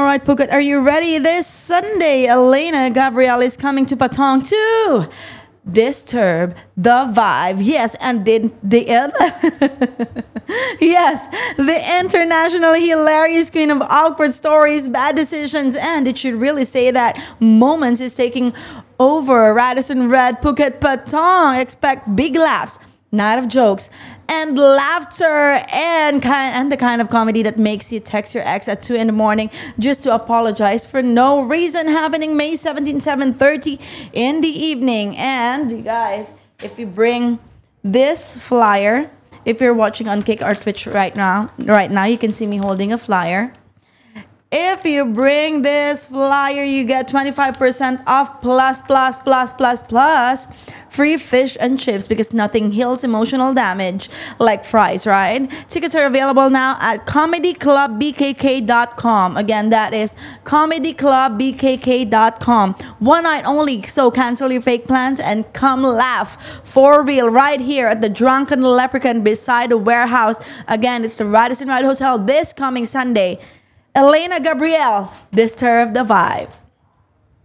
right, Phuket, are you ready? This Sunday, Elena Gabriel is coming to Patong to disturb the vibe. Yes, and did the yes, the international hilarious queen of awkward stories, bad decisions, and it should really say that moments is taking over Radisson Red Phuket Patong. Expect big laughs, night of jokes and laughter, and the kind of comedy that makes you text your ex at 2 in the morning just to apologize for no reason. Happening May 17, 7:30 in the evening. And you guys, if you bring this flyer, if you're watching on Kick or Twitch right now, you can see me holding a flyer. If you bring this flyer, you get 25% off plus free fish and chips, because nothing heals emotional damage like fries, right? Tickets are available now at comedyclubbkk.com. Again, that is comedyclubbkk.com. One night only, so cancel your fake plans and come laugh for real right here at the Drunken Leprechaun beside the warehouse. Again, it's the Radisson Red Hotel this coming Sunday. Elena Gabriel, disturb the vibe.